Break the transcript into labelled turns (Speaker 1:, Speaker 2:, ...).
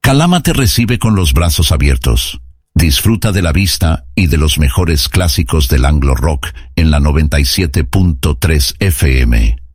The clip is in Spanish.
Speaker 1: Calama te recibe con los brazos abiertos. Disfruta de la vista y de los mejores clásicos del anglo rock en la 97.3 FM.